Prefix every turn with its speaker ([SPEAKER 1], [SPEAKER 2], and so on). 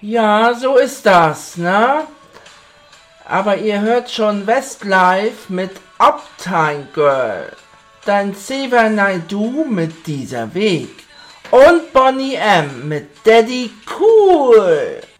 [SPEAKER 1] Ja, so ist das, ne? Aber ihr hört schon Westlife mit Uptime Girl, dann Xavier Naidoo mit Dieser Weg und Bonnie M mit Daddy Cool.